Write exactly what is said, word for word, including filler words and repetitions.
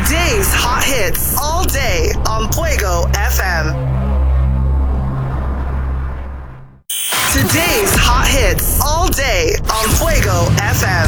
Today's hot hits all day on Fuego F M. Today's hot hits all day on Fuego F M.